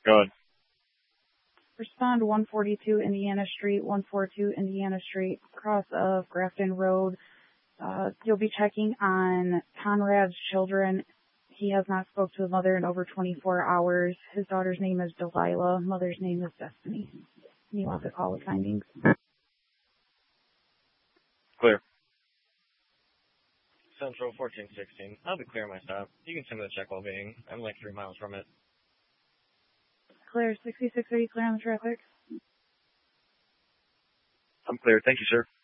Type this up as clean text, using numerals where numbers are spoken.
Go ahead. Respond 142 Indiana Street, 142 Indiana Street, cross of Grafton Road. You'll be checking on Conrad's children. He has not spoke to his mother in over 24 hours. His daughter's name is Delilah. Mother's name is Destiny. You have to call with findings. Clear. Central 1416. I'll be clear my stop. You can send me the check while being. I'm like 3 miles from it. Clear. 66, are you clear on the traffic? I'm clear. Thank you, sir.